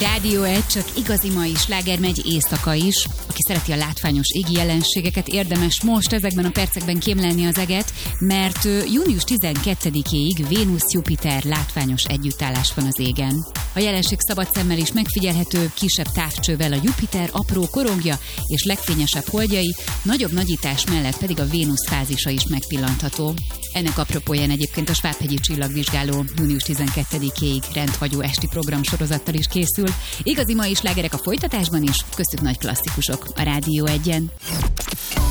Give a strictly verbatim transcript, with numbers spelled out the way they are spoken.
Rádió egy, csak igazi mai sláger, megy éjszaka is. Aki szereti a látványos égi jelenségeket, érdemes most ezekben a percekben kémlelni az eget, mert június tizenkettedikéig Vénusz-Jupiter látványos együttállás van az égen. A jelenség szabad szemmel is megfigyelhető, kisebb távcsővel a Jupiter apró korongja és legfényesebb holdjai, nagyobb nagyítás mellett pedig a Vénusz fázisa is megpillantható. Ennek apropóján egyébként a Svábhegyi Csillagvizsgáló június tizenkettedikéig rendhagyó esti programsorozattal is készül. Igazi mai slágerek a folytatásban is, köztük nagy klasszikusok a Rádió egyen.